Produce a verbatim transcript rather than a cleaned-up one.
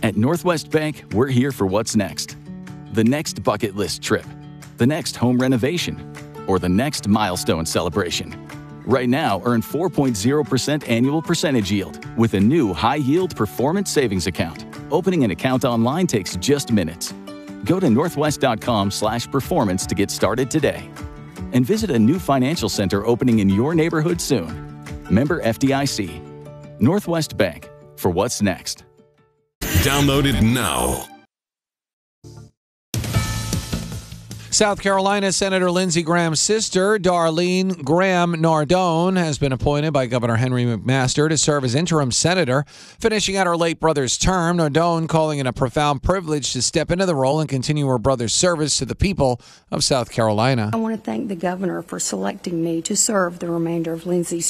At Northwest Bank, we're here for what's next. The next bucket list trip, the next home renovation, or the next milestone celebration. Right now, earn four point zero percent annual percentage yield with a new high-yield performance savings account. Opening an account online takes just minutes. Go to northwest.com slash performance to get started today. And visit a new financial center opening in your neighborhood soon. Member F D I C. Northwest Bank, for what's next. Download it now. South Carolina Senator Lindsey Graham's sister, Darlene Graham Nardone, has been appointed by Governor Henry McMaster to serve as interim senator, finishing out her late brother's term. Nardone calling it a profound privilege to step into the role and continue her brother's service to the people of South Carolina. I want to thank the governor for selecting me to serve the remainder of Lindsey's